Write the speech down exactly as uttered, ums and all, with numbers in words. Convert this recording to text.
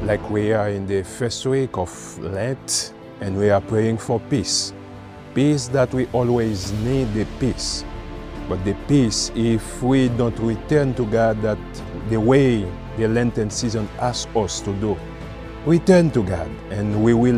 like we are in the first week of Lent, and we are praying for peace. Peace that we always need the peace. But the peace, if we don't return to God that the way the Lenten season asks us to do, return to God and we will